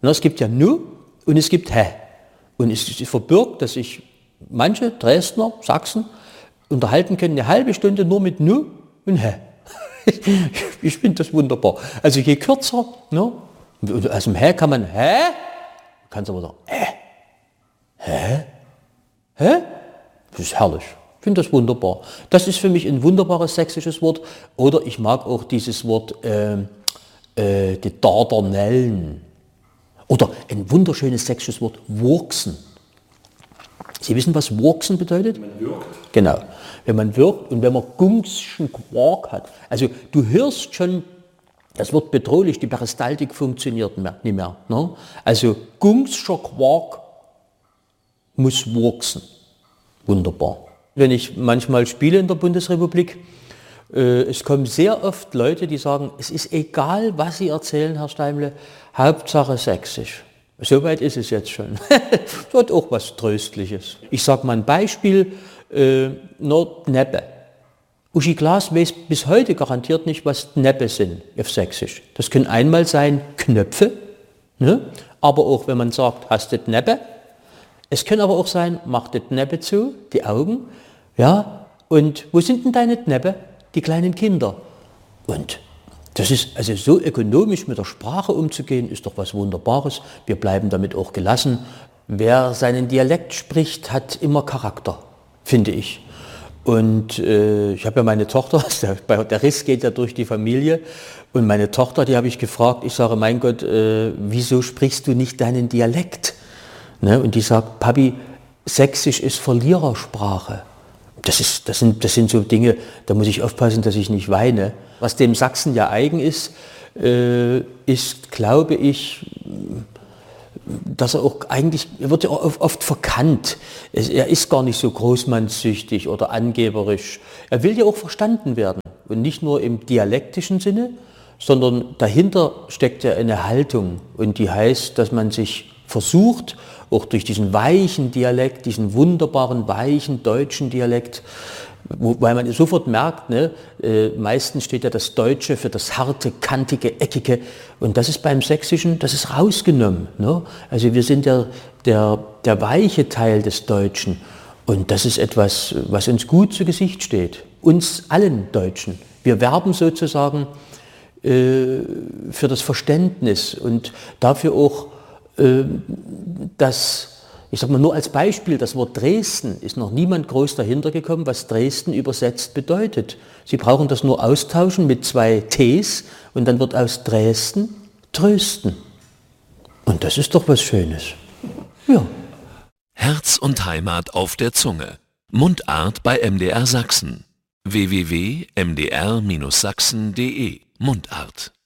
Na, es gibt ja nu und es gibt hä. Und es ist verbirgt, dass sich manche Dresdner, Sachsen unterhalten können eine halbe Stunde nur mit nu und hä. Ich finde das wunderbar. Also je kürzer, ne? Aus dem hä kann man hä, kannst aber sagen hä? Das ist herrlich. Ich finde das wunderbar. Das ist für mich ein wunderbares sächsisches Wort. Oder ich mag auch dieses Wort die Dardanellen. Oder ein wunderschönes sächsisches Wort, Wurksen. Sie wissen, was Wurksen bedeutet? Wenn man wirkt. Genau. Wenn man wirkt und wenn man Gungschen Quark hat. Also du hörst schon, das wird bedrohlich, die Peristaltik funktioniert nicht mehr. Ne? Also Gungscher Quark muss wurksen. Wunderbar. Wenn ich manchmal spiele in der Bundesrepublik, es kommen sehr oft Leute, die sagen, es ist egal, was Sie erzählen, Herr Steimle, Hauptsache sächsisch. Soweit ist es jetzt schon. Das hat auch was Tröstliches. Ich sage mal ein Beispiel, Nordneppe. Uschi Glas weiß bis heute garantiert nicht, was Neppe sind auf Sächsisch. Das können einmal sein Knöpfe, ne? Aber auch wenn man sagt, hast du Neppe? Es können aber auch sein, mach das Neppe zu, die Augen, ja, und wo sind denn deine Neppe? Die kleinen Kinder. Und das ist also so ökonomisch mit der Sprache umzugehen, ist doch was Wunderbares. Wir bleiben damit auch gelassen. Wer seinen Dialekt spricht, hat immer Charakter, finde ich. Und ich habe ja meine Tochter, der Riss geht ja durch die Familie, und meine Tochter, die habe ich gefragt, ich sage, mein Gott, wieso sprichst du nicht deinen Dialekt? Ne? Und die sagt, Papi, Sächsisch ist Verlierersprache. Das sind so Dinge, da muss ich aufpassen, dass ich nicht weine. Was dem Sachsen ja eigen ist, ist, glaube ich, dass er auch eigentlich, er wird ja oft verkannt. Er ist gar nicht so großmannssüchtig oder angeberisch. Er will ja auch verstanden werden. Und nicht nur im dialektischen Sinne, sondern dahinter steckt ja eine Haltung. Und die heißt, dass man sich versucht, auch durch diesen weichen Dialekt, diesen wunderbaren, weichen deutschen Dialekt, weil man sofort merkt, ne, meistens steht ja das Deutsche für das harte, kantige, eckige, und das ist beim Sächsischen, das ist rausgenommen. Ne? Also wir sind ja der weiche Teil des Deutschen, und das ist etwas, was uns gut zu Gesicht steht, uns allen Deutschen. Wir werben sozusagen für das Verständnis und dafür auch, dass, ich sage mal nur als Beispiel, das Wort Dresden ist noch niemand groß dahinter gekommen, was Dresden übersetzt bedeutet. Sie brauchen das nur austauschen mit 2 Ts und dann wird aus Dresden Trösten. Und das ist doch was Schönes. Ja. Herz und Heimat auf der Zunge. Mundart bei MDR Sachsen. www.mdr-sachsen.de Mundart